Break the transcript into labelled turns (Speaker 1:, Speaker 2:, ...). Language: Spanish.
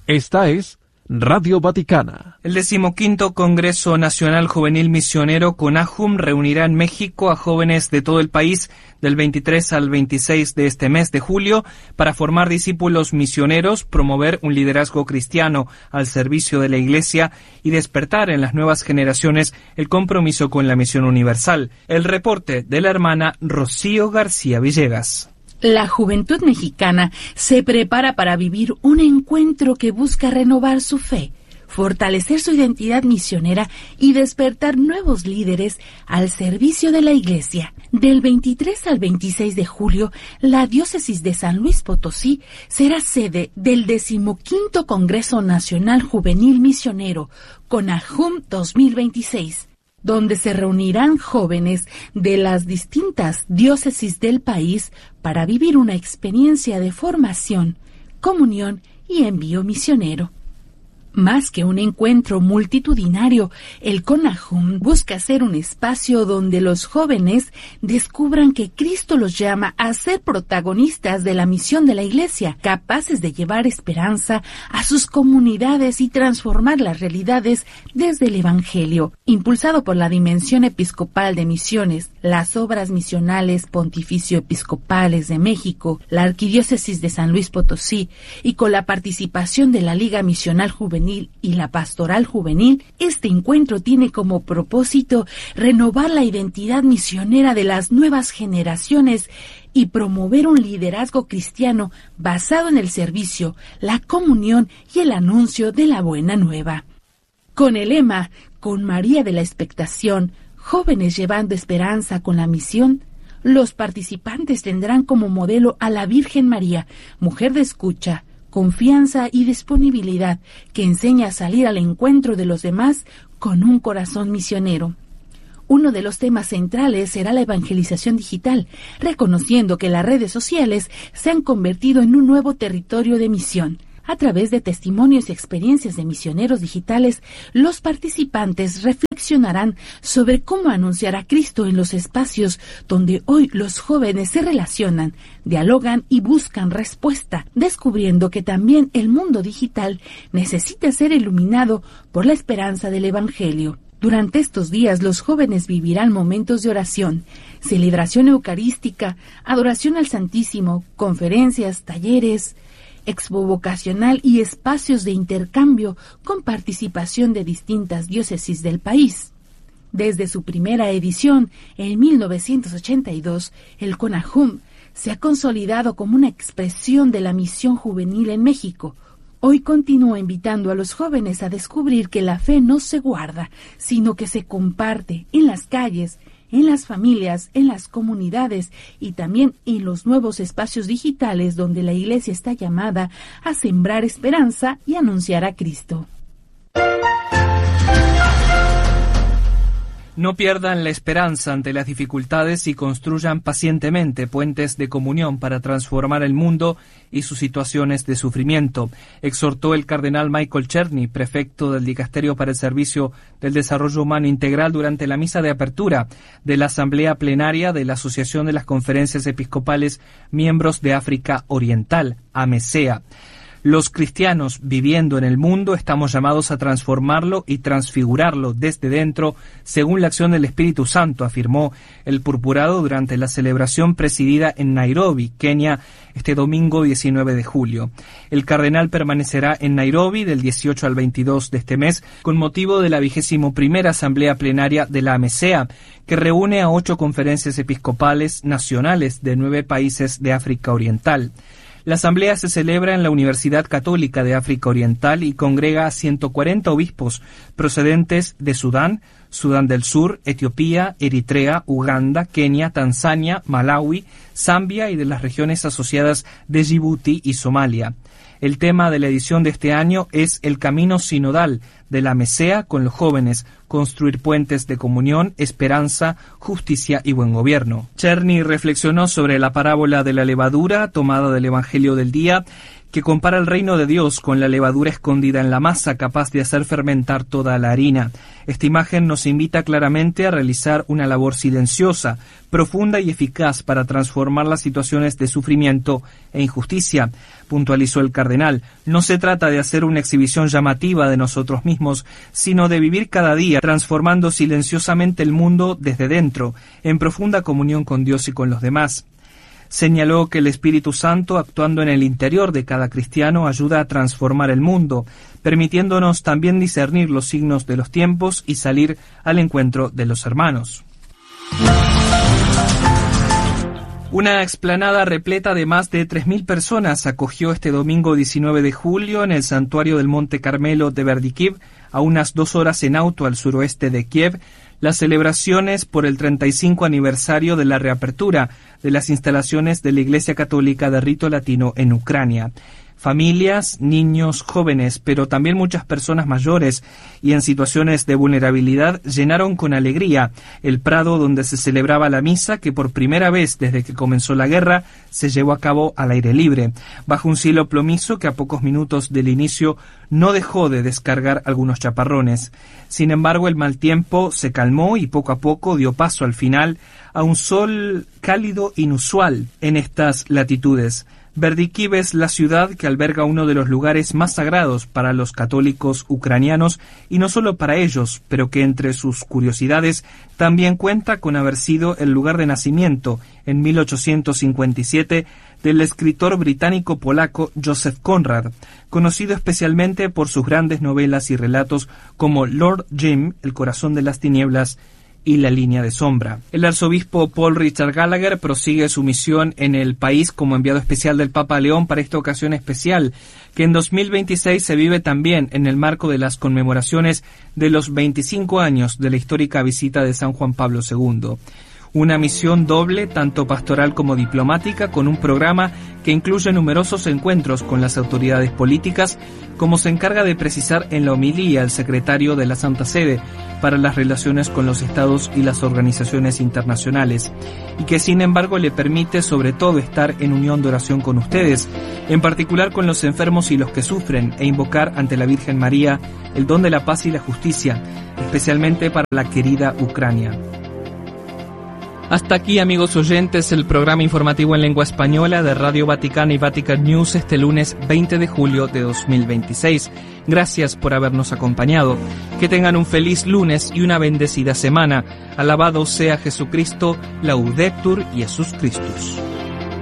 Speaker 1: Esta es Radio Vaticana.
Speaker 2: El 15º Congreso Nacional Juvenil Misionero CONAJUM reunirá en México a jóvenes de todo el país del 23 al 26 de este mes de julio para formar discípulos misioneros, promover un liderazgo cristiano al servicio de la Iglesia y despertar en las nuevas generaciones el compromiso con la misión universal. El reporte de la hermana Rocío García Villegas.
Speaker 3: La juventud mexicana se prepara para vivir un encuentro que busca renovar su fe, fortalecer su identidad misionera y despertar nuevos líderes al servicio de la Iglesia. Del 23 al 26 de julio, la diócesis de San Luis Potosí será sede del 15º Congreso Nacional Juvenil Misionero, CONAJUM 2026. Donde se reunirán jóvenes de las distintas diócesis del país para vivir una experiencia de formación, comunión y envío misionero. Más que un encuentro multitudinario, el CONAJUM busca ser un espacio donde los jóvenes descubran que Cristo los llama a ser protagonistas de la misión de la Iglesia, capaces de llevar esperanza a sus comunidades y transformar las realidades desde el Evangelio. Impulsado por la Dimensión Episcopal de Misiones, las Obras Misionales Pontificio-Episcopales de México, la Arquidiócesis de San Luis Potosí y con la participación de la Liga Misional Juvenil y la Pastoral Juvenil, este encuentro tiene como propósito renovar la identidad misionera de las nuevas generaciones y promover un liderazgo cristiano basado en el servicio, la comunión y el anuncio de la buena nueva. Con el lema "Con María de la Expectación, jóvenes llevando esperanza con la misión", los participantes tendrán como modelo a la Virgen María, mujer de escucha, confianza y disponibilidad, que enseña a salir al encuentro de los demás con un corazón misionero. Uno de los temas centrales será la evangelización digital, reconociendo que las redes sociales se han convertido en un nuevo territorio de misión. A través de testimonios y experiencias de misioneros digitales, los participantes reflexionarán sobre cómo anunciar a Cristo en los espacios donde hoy los jóvenes se relacionan, dialogan y buscan respuesta, descubriendo que también el mundo digital necesita ser iluminado por la esperanza del Evangelio. Durante estos días, los jóvenes vivirán momentos de oración, celebración eucarística, adoración al Santísimo, conferencias, talleres, expo vocacional y espacios de intercambio con participación de distintas diócesis del país. Desde su primera edición, en 1982, el CONAJUM se ha consolidado como una expresión de la misión juvenil en México. Hoy continúa invitando a los jóvenes a descubrir que la fe no se guarda, sino que se comparte en las calles, en las familias, en las comunidades y también en los nuevos espacios digitales donde la Iglesia está llamada a sembrar esperanza y anunciar a Cristo.
Speaker 2: No pierdan la esperanza ante las dificultades y construyan pacientemente puentes de comunión para transformar el mundo y sus situaciones de sufrimiento, exhortó el cardenal Michael Cherny, prefecto del Dicasterio para el Servicio del Desarrollo Humano Integral, durante la misa de apertura de la Asamblea Plenaria de la Asociación de las Conferencias Episcopales Miembros de África Oriental, AMESEA. Los cristianos viviendo en el mundo estamos llamados a transformarlo y transfigurarlo desde dentro según la acción del Espíritu Santo, afirmó el purpurado durante la celebración presidida en Nairobi, Kenia, este domingo 19 de julio. El cardenal permanecerá en Nairobi del 18 al 22 de este mes con motivo de la 21ª Asamblea Plenaria de la AMESEA, que reúne a 8 conferencias episcopales nacionales de 9 países de África Oriental. La asamblea se celebra en la Universidad Católica de África Oriental y congrega a 140 obispos procedentes de Sudán, Sudán del Sur, Etiopía, Eritrea, Uganda, Kenia, Tanzania, Malawi, Zambia y de las regiones asociadas de Djibouti y Somalia. El tema de la edición de este año es el camino sinodal de la AMESEA con los jóvenes, construir puentes de comunión, esperanza, justicia y buen gobierno. Cherny reflexionó sobre la parábola de la levadura tomada del Evangelio del día, que compara el reino de Dios con la levadura escondida en la masa, capaz de hacer fermentar toda la harina. Esta imagen nos invita claramente a realizar una labor silenciosa, profunda y eficaz para transformar las situaciones de sufrimiento e injusticia, puntualizó el cardenal. No se trata de hacer una exhibición llamativa de nosotros mismos, sino de vivir cada día transformando silenciosamente el mundo desde dentro, en profunda comunión con Dios y con los demás. Señaló que el Espíritu Santo, actuando en el interior de cada cristiano, ayuda a transformar el mundo, permitiéndonos también discernir los signos de los tiempos y salir al encuentro de los hermanos. Una explanada repleta de más de 3.000 personas acogió este domingo 19 de julio en el santuario del Monte Carmelo de Berdikiv, a unas 2 horas en auto al suroeste de Kiev, las celebraciones por el 35 aniversario de la reapertura de las instalaciones de la Iglesia Católica de Rito Latino en Ucrania. Familias, niños, jóvenes, pero también muchas personas mayores y en situaciones de vulnerabilidad llenaron con alegría el prado donde se celebraba la misa, que por primera vez desde que comenzó la guerra se llevó a cabo al aire libre, bajo un cielo plomizo que a pocos minutos del inicio no dejó de descargar algunos chaparrones. Sin embargo, el mal tiempo se calmó y poco a poco dio paso al final a un sol cálido inusual en estas latitudes. Berdikiv es la ciudad que alberga uno de los lugares más sagrados para los católicos ucranianos, y no solo para ellos, pero que entre sus curiosidades también cuenta con haber sido el lugar de nacimiento, en 1857, del escritor británico-polaco Joseph Conrad, conocido especialmente por sus grandes novelas y relatos como Lord Jim, El corazón de las tinieblas, y La línea de sombra. El arzobispo Paul Richard Gallagher prosigue su misión en el país como enviado especial del Papa León para esta ocasión especial, que en 2026 se vive también en el marco de las conmemoraciones de los 25 años de la histórica visita de San Juan Pablo II. Una misión doble, tanto pastoral como diplomática, con un programa que incluye numerosos encuentros con las autoridades políticas, como se encarga de precisar en la homilía el secretario de la Santa Sede para las relaciones con los estados y las organizaciones internacionales, y que sin embargo le permite sobre todo estar en unión de oración con ustedes, en particular con los enfermos y los que sufren, e invocar ante la Virgen María el don de la paz y la justicia, especialmente para la querida Ucrania. Hasta aquí, amigos oyentes, el programa informativo en lengua española de Radio Vaticana y Vatican News este lunes 20 de julio de 2026. Gracias por habernos acompañado. Que tengan un feliz lunes y una bendecida semana. Alabado sea Jesucristo, Laudetur Jesus Christus.